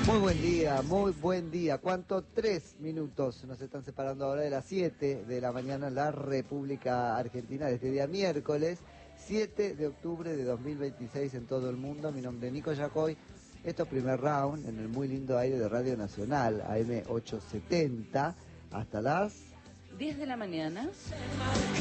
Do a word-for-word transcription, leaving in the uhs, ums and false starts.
Muy buen día, muy buen día. ¿Cuánto? Tres minutos nos están separando ahora de las siete de la mañana en la República Argentina de este día miércoles, siete de octubre de dos mil veintiséis en todo el mundo. Mi nombre es Nico Yacoy. Esto es Primer Round en el muy lindo aire de Radio Nacional, A M ochocientos setenta, hasta las diez de la mañana.